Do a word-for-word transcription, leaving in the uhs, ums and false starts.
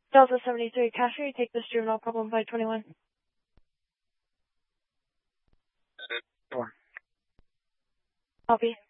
Delta seventy-three, Casher, you take this juvenile problem by twenty-one. Four. Copy.